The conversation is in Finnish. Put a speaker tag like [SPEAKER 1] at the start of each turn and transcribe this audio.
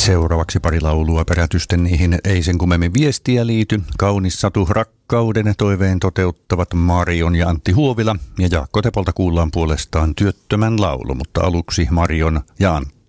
[SPEAKER 1] Seuraavaksi pari laulua perätysten, niihin ei sen kummemmin viestiä liity. Kaunis satu rakkauden toiveen toteuttavat Marion ja Antti Huovila, ja Jaakko Tepolta kuullaan puolestaan Työttömän laulu, mutta aluksi Marion ja Antti.